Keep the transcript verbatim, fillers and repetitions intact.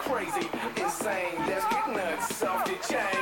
crazy, insane. Let's get nuts off the chain.